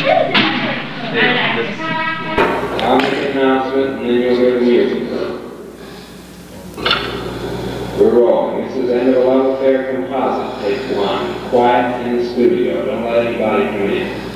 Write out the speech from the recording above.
I'll make an announcement and then you'll hear the music. We're rolling. This is End of a Love Affair Composite, take one. Quiet in the studio. Don't let anybody come in.